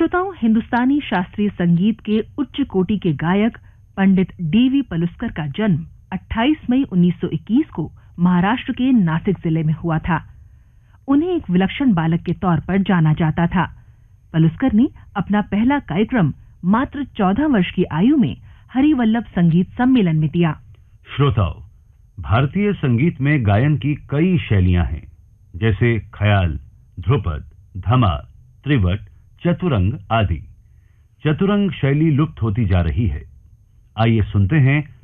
श्रोताओं, हिंदुस्तानी शास्त्रीय संगीत के उच्च कोटि के गायक पंडित डीवी पलुस्कर का जन्म 28 मई 1921 को महाराष्ट्र के नासिक जिले में हुआ था। उन्हें एक विलक्षण बालक के तौर पर जाना जाता था। पलुस्कर ने अपना पहला कार्यक्रम मात्र 14 वर्ष की आयु में हरिवल्लभ संगीत सम्मेलन में दिया। श्रोताओं, भारतीय संगीत में गायन की कई शैलियां हैं, जैसे ख्याल, ध्रुपद, धमार, त्रिवट, चतुरंग आदि। चतुरंग शैली लुप्त होती जा रही है। आइए सुनते हैं